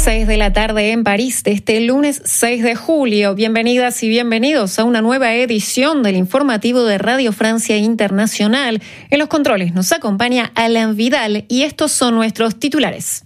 6 de la tarde en París de este lunes 6 de julio. Bienvenidas y bienvenidos a una nueva edición del informativo de Radio Francia Internacional. En los controles nos acompaña Alain Vidal y estos son nuestros titulares.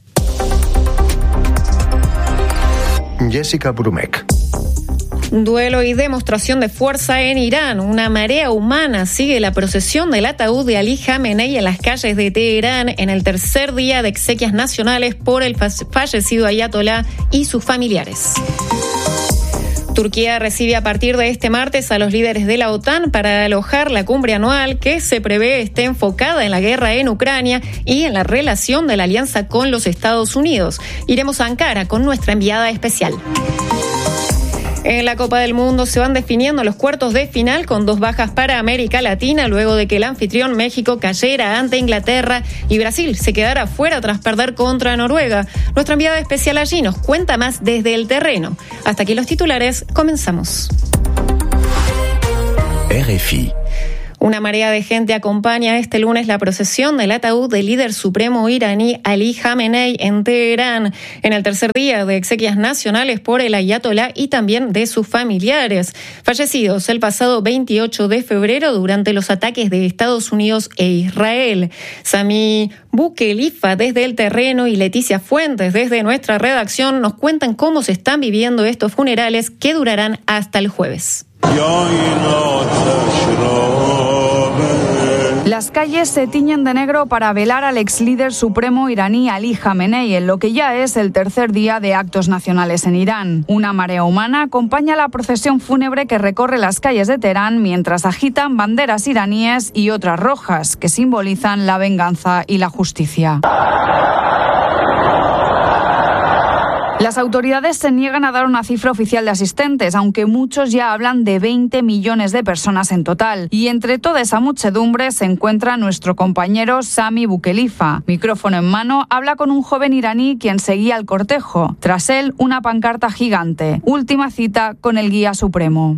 Jessica Brumeck. Duelo y demostración de fuerza en Irán. Una marea humana sigue la procesión del ataúd de Ali Jamenei en las calles de Teherán en el tercer día de exequias nacionales por el fallecido ayatolá y sus familiares. Turquía recibe a partir de este martes a los líderes de la OTAN para alojar la cumbre anual que se prevé esté enfocada en la guerra en Ucrania y en la relación de la alianza con los Estados Unidos. Iremos a Ankara con nuestra enviada especial. En la Copa del Mundo se van definiendo los cuartos de final con 2 bajas para América Latina luego de que el anfitrión México cayera ante Inglaterra y Brasil se quedara fuera tras perder contra Noruega. Nuestra enviada especial allí nos cuenta más desde el terreno. Hasta aquí los titulares, comenzamos. RFI. Una marea de gente acompaña este lunes la procesión del ataúd del líder supremo iraní Ali Jamenei en Teherán, en el tercer día de exequias nacionales por el ayatolá y también de sus familiares, fallecidos el pasado 28 de febrero durante los ataques de Estados Unidos e Israel. Sami Boukhelifa desde el terreno y Leticia Fuentes desde nuestra redacción nos cuentan cómo se están viviendo estos funerales que durarán hasta el jueves. Las calles se tiñen de negro para velar al ex líder supremo iraní Ali Jamenei en lo que ya es el tercer día de actos nacionales en Irán. Una marea humana acompaña la procesión fúnebre que recorre las calles de Teherán mientras agitan banderas iraníes y otras rojas que simbolizan la venganza y la justicia. Las autoridades se niegan a dar una cifra oficial de asistentes, aunque muchos ya hablan de 20 millones de personas en total. Y entre toda esa muchedumbre se encuentra nuestro compañero Sami Boukhelifa. Micrófono en mano, habla con un joven iraní quien seguía el cortejo. Tras él, una pancarta gigante. Última cita con el guía supremo.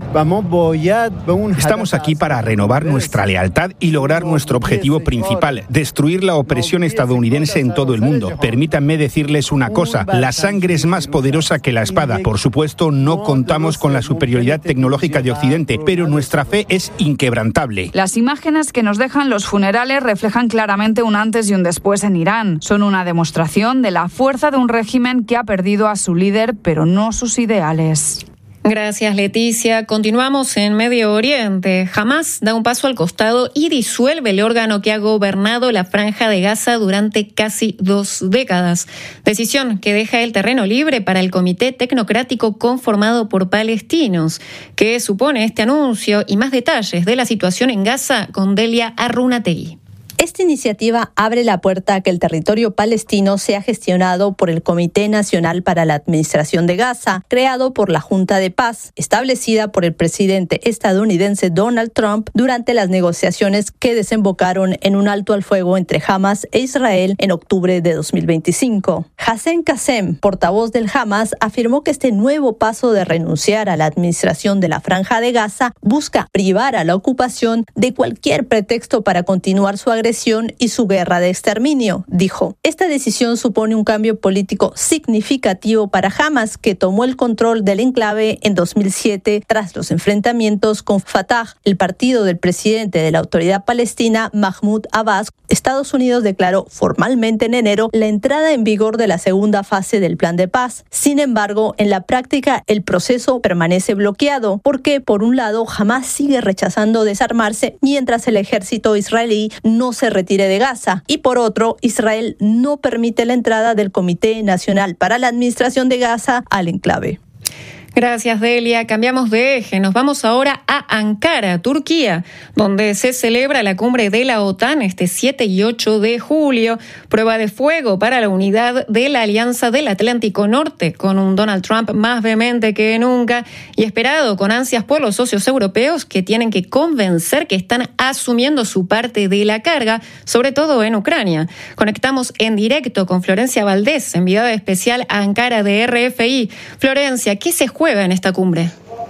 Estamos aquí para renovar nuestra lealtad y lograr nuestro objetivo principal, destruir la opresión estadounidense en todo el mundo. Permítanme decirles una cosa, la sangre es más poderosa que la espada. Por supuesto, no contamos con la superioridad tecnológica de Occidente, pero nuestra fe es inquebrantable. Las imágenes que nos dejan los funerales reflejan claramente un antes y un después en Irán. Son una demostración de la fuerza de un régimen que ha perdido a su líder, pero no sus ideales. Gracias, Leticia. Continuamos en Medio Oriente. Hamás da un paso al costado y disuelve el órgano que ha gobernado la Franja de Gaza durante casi 2 décadas. Decisión que deja el terreno libre para el comité tecnocrático conformado por palestinos. ¿Qué supone este anuncio? Y más detalles de la situación en Gaza con Delia Arrunategui. Esta iniciativa abre la puerta a que el territorio palestino sea gestionado por el Comité Nacional para la Administración de Gaza, creado por la Junta de Paz, establecida por el presidente estadounidense Donald Trump durante las negociaciones que desembocaron en un alto al fuego entre Hamás e Israel en octubre de 2025. Hassem Qassem, portavoz del Hamás, afirmó que este nuevo paso de renunciar a la administración de la Franja de Gaza busca privar a la ocupación de cualquier pretexto para continuar su agresión y su guerra de exterminio, dijo. Esta decisión supone un cambio político significativo para Hamás, que tomó el control del enclave en 2007 tras los enfrentamientos con Fatah, el partido del presidente de la Autoridad Palestina, Mahmoud Abbas. Estados Unidos declaró formalmente en enero la entrada en vigor de la segunda fase del plan de paz. Sin embargo, en la práctica el proceso permanece bloqueado porque, por un lado, Hamás sigue rechazando desarmarse mientras el ejército israelí no se retire de Gaza, y por otro, Israel no permite la entrada del Comité Nacional para la Administración de Gaza al enclave. Gracias, Delia. Cambiamos de eje. Nos vamos ahora a Ankara, Turquía, donde se celebra la cumbre de la OTAN este 7 y 8 de julio. Prueba de fuego para la unidad de la Alianza del Atlántico Norte, con un Donald Trump más vehemente que nunca y esperado con ansias por los socios europeos que tienen que convencer que están asumiendo su parte de la carga, sobre todo en Ucrania. Conectamos en directo con Florencia Valdés, enviada especial a Ankara de RFI. Florencia, ¿qué se juega en esta cumbre?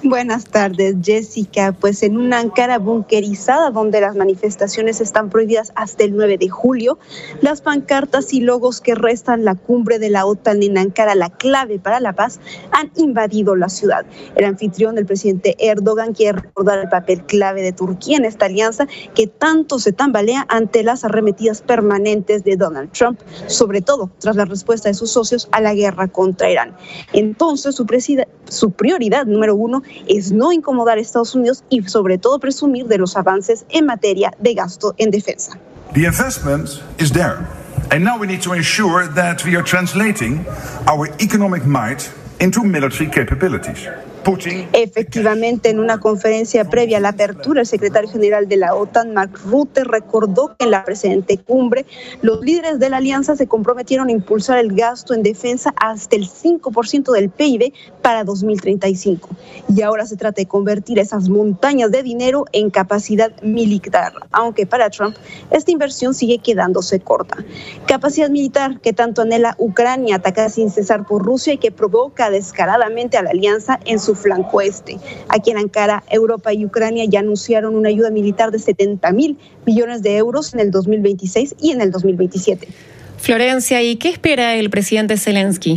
Buenas tardes, Jessica. Pues en una Ankara bunkerizada donde las manifestaciones están prohibidas hasta el 9 de julio, las pancartas y logos que restan la cumbre de la OTAN en Ankara, la clave para la paz, han invadido la ciudad. El anfitrión, el presidente Erdogan, quiere recordar el papel clave de Turquía en esta alianza que tanto se tambalea ante las arremetidas permanentes de Donald Trump, sobre todo tras la respuesta de sus socios a la guerra contra Irán. Entonces, su prioridad número uno es no incomodar a Estados Unidos y sobre todo presumir de los avances en materia de gasto en defensa. The investment is there. And now we need to ensure that we are translating our economic might into military capabilities. Efectivamente, en una conferencia previa a la apertura, el secretario general de la OTAN, Mark Rutte, recordó que en la presente cumbre los líderes de la alianza se comprometieron a impulsar el gasto en defensa hasta el 5% del PIB para 2035. Y ahora se trata de convertir esas montañas de dinero en capacidad militar, aunque para Trump esta inversión sigue quedándose corta. Capacidad militar que tanto anhela Ucrania, atacada sin cesar por Rusia y que provoca descaradamente a la alianza en su flanco este. Aquí en Ankara, Europa y Ucrania ya anunciaron una ayuda militar de 70.000 millones de euros en el 2026 y en el 2027. Florencia, ¿y qué espera el presidente Zelensky?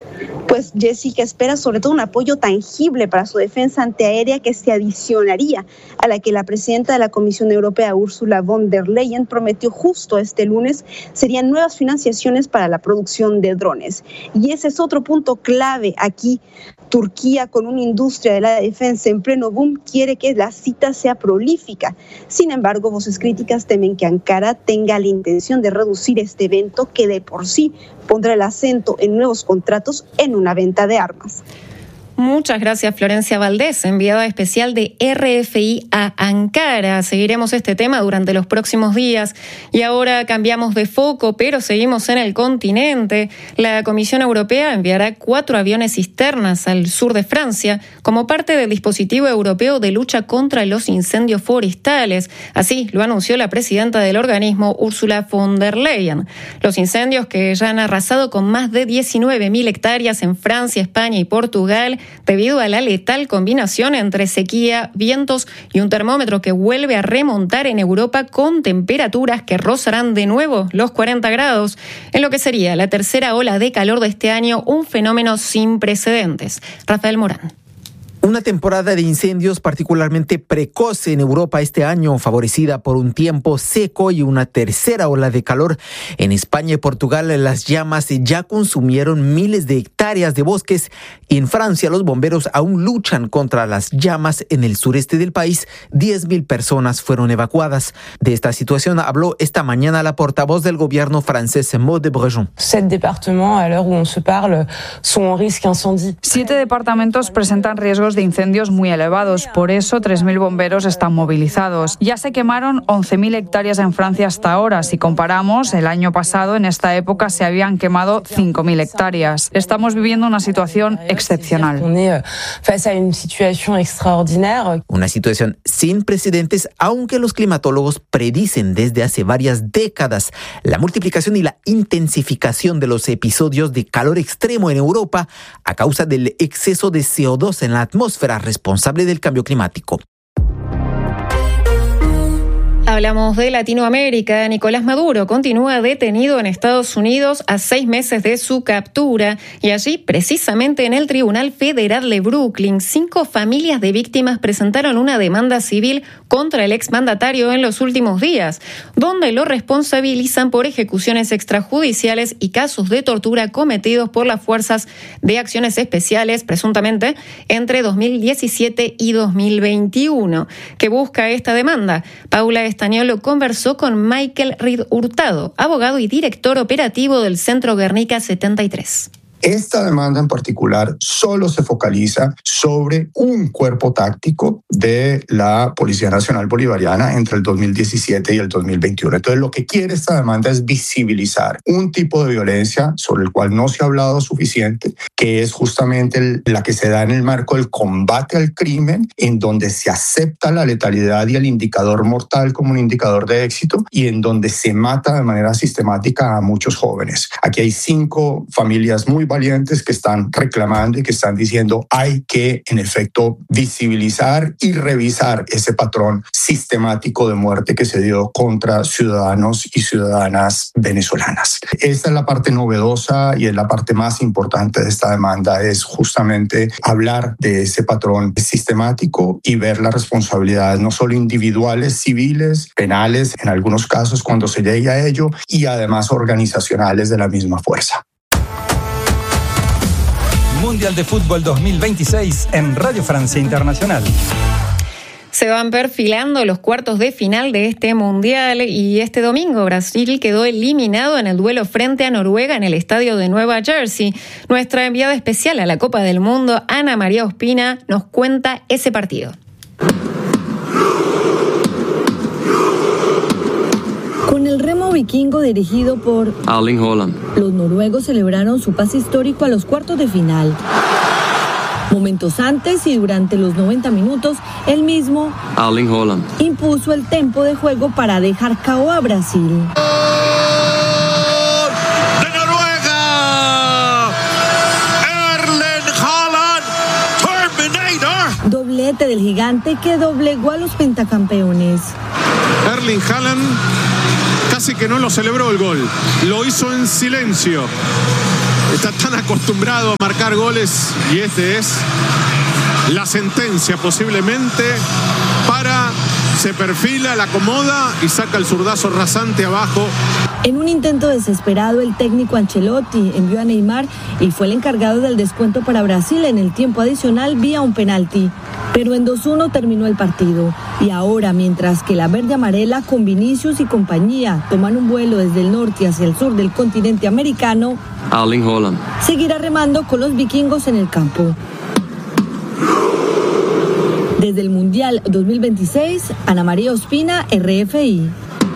Pues Jessica espera sobre todo un apoyo tangible para su defensa antiaérea que se adicionaría a la que la presidenta de la Comisión Europea, Ursula von der Leyen, prometió justo este lunes. Serían nuevas financiaciones para la producción de drones. Y ese es otro punto clave aquí. Turquía, con una industria de la defensa en pleno boom, quiere que la cita sea prolífica. Sin embargo, voces críticas temen que Ankara tenga la intención de reducir este evento que de por sí pondrá el acento en nuevos contratos en una venta de armas. Muchas gracias, Florencia Valdés, enviada especial de RFI a Ankara. Seguiremos este tema durante los próximos días. Y ahora cambiamos de foco, pero seguimos en el continente. La Comisión Europea enviará 4 aviones cisternas al sur de Francia como parte del dispositivo europeo de lucha contra los incendios forestales. Así lo anunció la presidenta del organismo, Ursula von der Leyen. Los incendios que ya han arrasado con más de 19.000 hectáreas en Francia, España y Portugal, debido a la letal combinación entre sequía, vientos y un termómetro que vuelve a remontar en Europa con temperaturas que rozarán de nuevo los 40 grados, en lo que sería la tercera ola de calor de este año, un fenómeno sin precedentes. Rafael Morán. Una temporada de incendios particularmente precoz en Europa este año, favorecida por un tiempo seco y una tercera ola de calor. En España y Portugal las llamas ya consumieron miles de hectáreas de bosques y en Francia los bomberos aún luchan contra las llamas. En el sureste del país, 10.000 personas fueron evacuadas. De esta situación habló esta mañana la portavoz del gobierno francés, Maud de Brejon. 7 departements, à l'heure où on se parle, sont en risque incendie. 7 departamentos presentan riesgos de incendios muy elevados, por eso 3.000 bomberos están movilizados. Ya se quemaron 11.000 hectáreas en Francia hasta ahora. Si comparamos, el año pasado en esta época se habían quemado 5.000 hectáreas. Estamos viviendo una situación excepcional. Una situación sin precedentes, aunque los climatólogos predicen desde hace varias décadas la multiplicación y la intensificación de los episodios de calor extremo en Europa a causa del exceso de CO2 en la atmósfera responsable del cambio climático. Hablamos de Latinoamérica. Nicolás Maduro continúa detenido en Estados Unidos a 6 meses de su captura y allí, precisamente en el Tribunal Federal de Brooklyn, 5 familias de víctimas presentaron una demanda civil contra el exmandatario en los últimos días, donde lo responsabilizan por ejecuciones extrajudiciales y casos de tortura cometidos por las Fuerzas de Acciones Especiales, presuntamente entre 2017 y 2021. ¿Qué busca esta demanda? Paula Estañolo conversó con Michael Reed Hurtado, abogado y director operativo del Centro Guernica 73. Esta demanda en particular solo se focaliza sobre un cuerpo táctico de la Policía Nacional Bolivariana entre el 2017 y el 2021. Entonces, lo que quiere esta demanda es visibilizar un tipo de violencia sobre el cual no se ha hablado suficiente, que es justamente la que se da en el marco del combate al crimen, en donde se acepta la letalidad y el indicador mortal como un indicador de éxito y en donde se mata de manera sistemática a muchos jóvenes. Aquí hay 5 familias muy valientes que están reclamando y que están diciendo hay que, en efecto, visibilizar y revisar ese patrón sistemático de muerte que se dio contra ciudadanos y ciudadanas venezolanas. Esta es la parte novedosa y es la parte más importante de esta demanda, es justamente hablar de ese patrón sistemático y ver las responsabilidades no solo individuales, civiles, penales, en algunos casos cuando se llegue a ello, y además organizacionales de la misma fuerza. Mundial de Fútbol 2026 en Radio Francia Internacional. Se van perfilando los cuartos de final de este Mundial y este domingo Brasil quedó eliminado en el duelo frente a Noruega en el estadio de Nueva Jersey. Nuestra enviada especial a la Copa del Mundo, Ana María Ospina, nos cuenta ese partido. Con el remo vikingo dirigido por Erling Haaland, los noruegos celebraron su pase histórico a los cuartos de final. Momentos antes y durante los 90 minutos, él mismo Erling Haaland impuso el tempo de juego para dejar KO a Brasil. ¡De Noruega! ¡Erling Haaland! ¡Terminator! Doblete del gigante que doblegó a los pentacampeones. Erling Haaland casi que no lo celebró el gol, lo hizo en silencio. Está tan acostumbrado a marcar goles y este es la sentencia posiblemente para... Se perfila, la acomoda y saca el zurdazo rasante abajo. En un intento desesperado, el técnico Ancelotti envió a Neymar y fue el encargado del descuento para Brasil en el tiempo adicional vía un penalti. Pero en 2-1 terminó el partido. Y ahora, mientras que la verde amarela con Vinicius y compañía toman un vuelo desde el norte hacia el sur del continente americano, Erling Haaland seguirá remando con los vikingos en el campo. Desde el Mundial 2026, Ana María Ospina, RFI.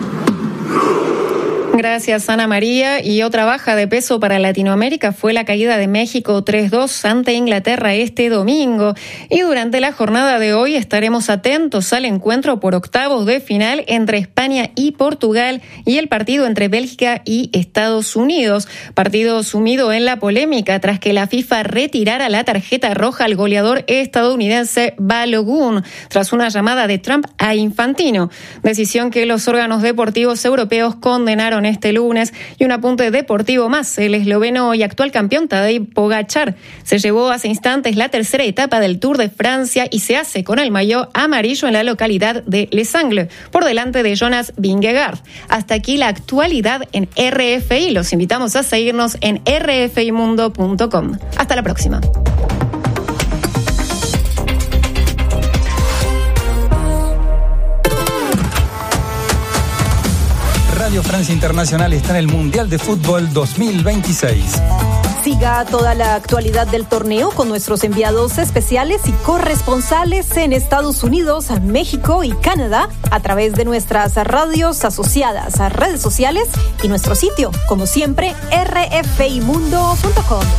Gracias, Ana María. Y otra baja de peso para Latinoamérica fue la caída de México 3-2 ante Inglaterra este domingo. Y durante la jornada de hoy estaremos atentos al encuentro por octavos de final entre España y Portugal y el partido entre Bélgica y Estados Unidos. Partido sumido en la polémica tras que la FIFA retirara la tarjeta roja al goleador estadounidense Balogun tras una llamada de Trump a Infantino. Decisión que los órganos deportivos europeos condenaron este lunes. Y un apunte deportivo más: el esloveno y actual campeón Tadej Pogačar se llevó hace instantes la tercera etapa del Tour de Francia y se hace con el maillot amarillo en la localidad de Les Angles, por delante de Jonas Vingegaard. Hasta aquí la actualidad en RFI. Los invitamos a seguirnos en rfimundo.com. Hasta la próxima. Radio Francia Internacional está en el Mundial de Fútbol 2026. Siga toda la actualidad del torneo con nuestros enviados especiales y corresponsales en Estados Unidos, México y Canadá a través de nuestras radios asociadas a redes sociales y nuestro sitio, como siempre, rfimundo.com.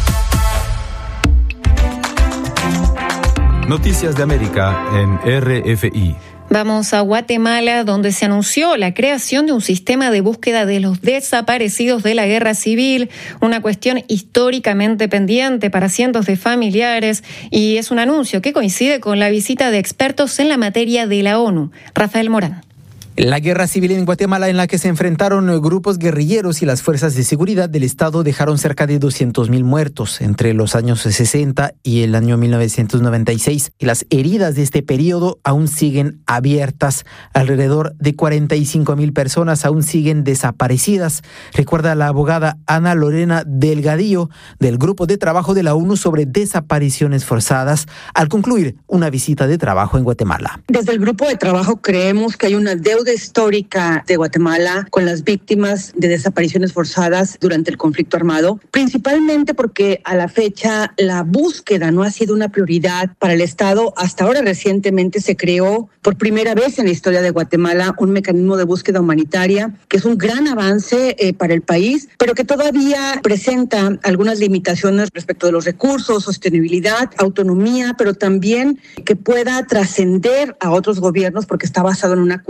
Noticias de América en RFI. Vamos a Guatemala, donde se anunció la creación de un sistema de búsqueda de los desaparecidos de la guerra civil, una cuestión históricamente pendiente para cientos de familiares, y es un anuncio que coincide con la visita de expertos en la materia de la ONU. Rafael Morán. La guerra civil en Guatemala, en la que se enfrentaron grupos guerrilleros y las fuerzas de seguridad del Estado, dejaron cerca de 200,000 muertos entre los años 60 y el año 1996. Y las heridas de este periodo aún siguen abiertas. Alrededor de 45,000 personas aún siguen desaparecidas, recuerda la abogada Ana Lorena Delgadillo del Grupo de Trabajo de la ONU sobre Desapariciones Forzadas, al concluir una visita de trabajo en Guatemala. Desde el Grupo de Trabajo creemos que hay una deuda histórica de Guatemala con las víctimas de desapariciones forzadas durante el conflicto armado, principalmente porque a la fecha la búsqueda no ha sido una prioridad para el Estado. Hasta ahora recientemente se creó por primera vez en la historia de Guatemala un mecanismo de búsqueda humanitaria que es un gran avance para el país, pero que todavía presenta algunas limitaciones respecto de los recursos, sostenibilidad, autonomía, pero también que pueda trascender a otros gobiernos porque está basado en un acuerdo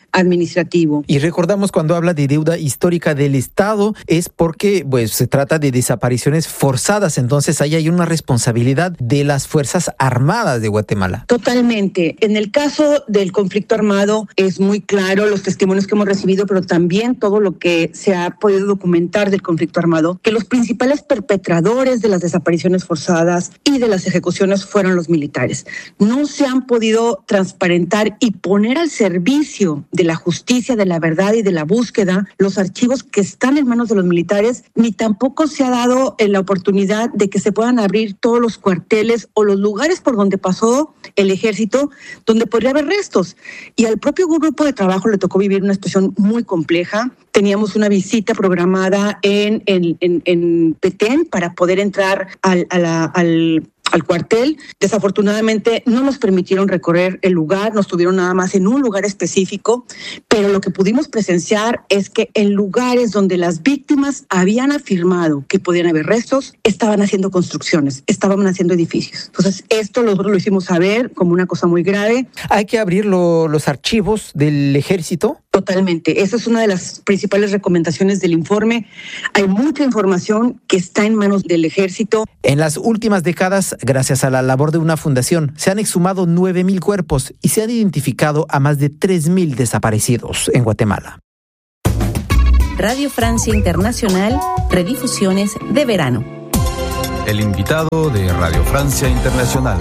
administrativo. Y recordamos, cuando habla de deuda histórica del Estado es porque pues se trata de desapariciones forzadas, entonces ahí hay una responsabilidad de las Fuerzas Armadas de Guatemala. Totalmente. En el caso del conflicto armado es muy claro los testimonios que hemos recibido, pero también todo lo que se ha podido documentar del conflicto armado, que los principales perpetradores de las desapariciones forzadas y de las ejecuciones fueron los militares. No se han podido transparentar y poner al servicio de la justicia, de la verdad y de la búsqueda los archivos que están en manos de los militares, ni tampoco se ha dado la oportunidad de que se puedan abrir todos los cuarteles o los lugares por donde pasó el ejército, donde podría haber restos. Y al propio grupo de trabajo le tocó vivir una situación muy compleja. Teníamos una visita programada en Petén para poder entrar al cuartel. Desafortunadamente no nos permitieron recorrer el lugar, nos tuvieron nada más en un lugar específico, pero lo que pudimos presenciar es que en lugares donde las víctimas habían afirmado que podían haber restos, estaban haciendo construcciones, estaban haciendo edificios. Entonces esto nosotros lo hicimos saber como una cosa muy grave. ¿Hay que abrir los archivos del ejército? Totalmente. Esa es una de las principales recomendaciones del informe. Hay mucha información que está en manos del ejército. En las últimas décadas, gracias a la labor de una fundación, se han exhumado 9,000 cuerpos y se han identificado a más de 3,000 desaparecidos en Guatemala. Radio Francia Internacional, redifusiones de verano. El invitado de Radio Francia Internacional.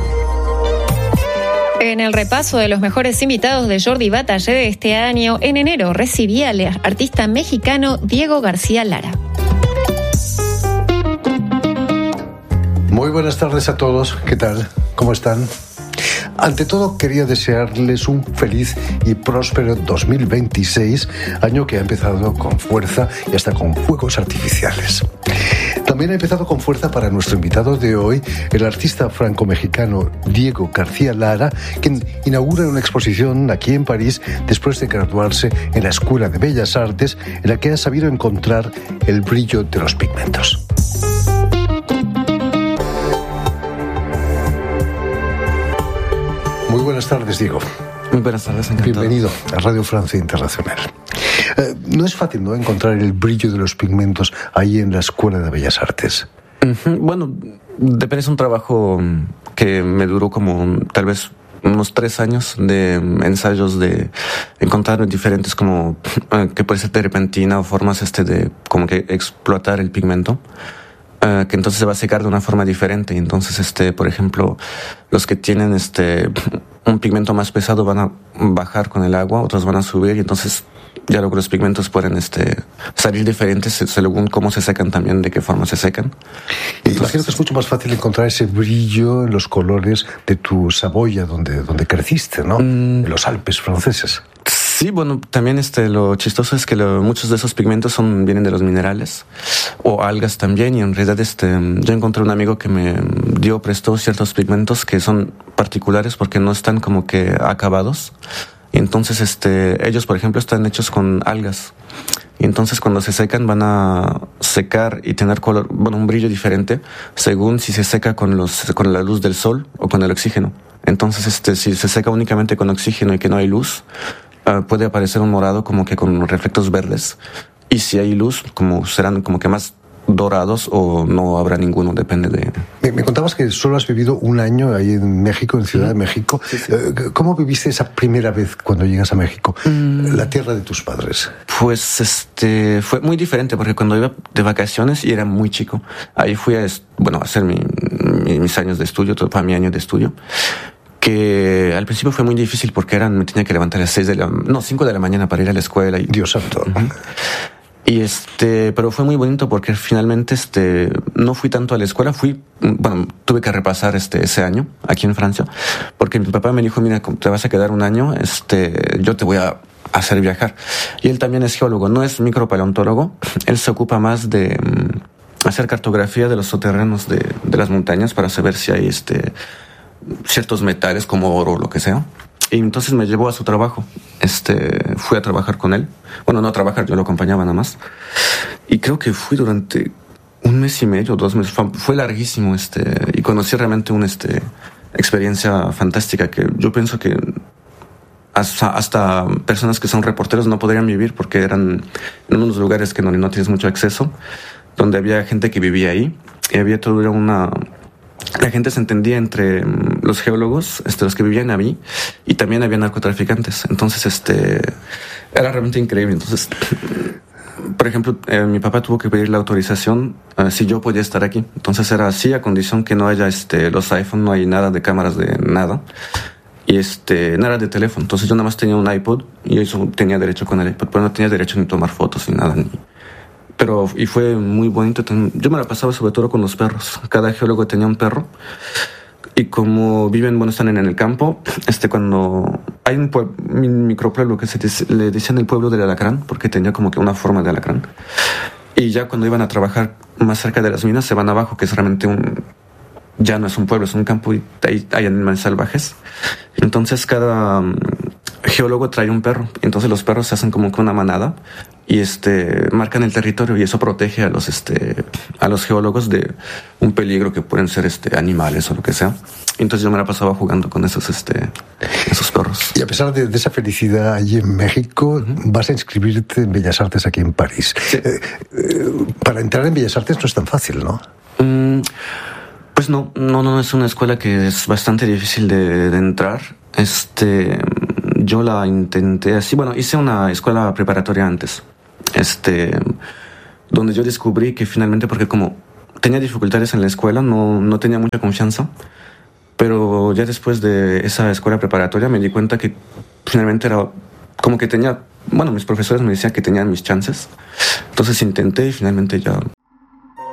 En el repaso de los mejores invitados de Jordi Batallé de este año, en enero recibía al artista mexicano Diego García Lara. Muy buenas tardes a todos. ¿Qué tal? ¿Cómo están? Ante todo, quería desearles un feliz y próspero 2026, año que ha empezado con fuerza y hasta con fuegos artificiales. También ha empezado con fuerza para nuestro invitado de hoy, el artista franco-mexicano Diego García Lara, quien inaugura una exposición aquí en París después de graduarse en la Escuela de Bellas Artes, en la que ha sabido encontrar el brillo de los pigmentos. Muy buenas tardes, Diego. Muy buenas tardes, encantado. Bienvenido a Radio Francia Internacional. No es fácil, ¿no?, encontrar el brillo de los pigmentos ahí en la Escuela de Bellas Artes. Bueno, depende, es un trabajo que me duró como tal vez unos 3 años de ensayos de encontrar diferentes como que puede ser terpentina o formas de como que explotar el pigmento. Que entonces se va a secar de una forma diferente. Entonces, por ejemplo, los que tienen un pigmento más pesado van a bajar con el agua, otros van a subir, y entonces ya luego los pigmentos pueden salir diferentes según cómo se secan también, de qué forma se secan. Y imagino que es mucho más fácil encontrar ese brillo en los colores de tu Saboya, donde creciste, ¿no? En los Alpes franceses. Sí, bueno, también lo chistoso es que muchos de esos pigmentos vienen de los minerales o algas también, y en realidad yo encontré un amigo que me prestó ciertos pigmentos que son particulares porque no están como que acabados, y entonces ellos, por ejemplo, están hechos con algas, y entonces cuando se secan van a secar y tener color, un brillo diferente según si se seca con la luz del sol o con el oxígeno. Entonces si se seca únicamente con oxígeno y que no hay luz, puede aparecer un morado como que con reflectos verdes, y si hay luz serán como que más dorados, o no habrá ninguno, depende de... Me contabas que solo has vivido un año ahí en México, en Ciudad de México. Sí. ¿Cómo viviste esa primera vez cuando llegas a México, la tierra de tus padres? Pues fue muy diferente, porque cuando iba de vacaciones y era muy chico, ahí fui a hacer mis años de estudio, para mi año de estudio, que al principio fue muy difícil porque me tenía que levantar a 5 de la mañana para ir a la escuela. Dios santo. Y pero fue muy bonito porque finalmente no fui tanto a la escuela, tuve que repasar ese año aquí en Francia, porque mi papá me dijo: mira, te vas a quedar un año, yo te voy a hacer viajar. Y él también es geólogo, no es micropaleontólogo, él se ocupa más de hacer cartografía de los soterranos de las montañas para saber si hay ciertos metales como oro o lo que sea. Y entonces me llevó a su trabajo. Fui a trabajar con él. Bueno, no a trabajar, yo lo acompañaba nada más. Y creo que fui durante 1 mes y medio, 2 meses. Fue larguísimo, y conocí realmente una experiencia fantástica que yo pienso que hasta personas que son reporteros no podrían vivir porque eran en unos lugares que no tienes mucho acceso, donde había gente que vivía ahí y había toda la gente se entendía entre los geólogos, los que vivían ahí, y también había narcotraficantes. Entonces, era realmente increíble. Entonces, por ejemplo, mi papá tuvo que pedir la autorización si yo podía estar aquí. Entonces era así, a condición que no haya los iPhone, no hay nada de cámaras de nada. Y nada de teléfono. Entonces yo nada más tenía un iPod y eso tenía derecho con el iPod, pero no tenía derecho ni tomar fotos ni nada. Y fue muy bonito. Yo me la pasaba sobre todo con los perros. Cada geólogo tenía un perro. Y como están en el campo, cuando hay un micropueblo que le decían el pueblo del alacrán, porque tenía como que una forma de alacrán. Y ya cuando iban a trabajar más cerca de las minas, se van abajo, que es realmente ya no es un pueblo, es un campo y hay animales salvajes. Entonces cada geólogo trae un perro. Entonces los perros se hacen como que una manada y marcan el territorio, y eso protege a los geólogos de un peligro que pueden ser animales o lo que sea. Entonces yo me la pasaba jugando con esos perros. Y a pesar de esa felicidad allí en México, vas a inscribirte en Bellas Artes aquí en París. Sí. Para entrar en Bellas Artes no es tan fácil, ¿no? Pues no, es una escuela que es bastante difícil de entrar. Yo la intenté así, hice una escuela preparatoria antes, donde yo descubrí que finalmente, porque como tenía dificultades en la escuela, no tenía mucha confianza, pero ya después de esa escuela preparatoria me di cuenta que finalmente era como que tenía, mis profesores me decían que tenían mis chances, entonces intenté y finalmente ya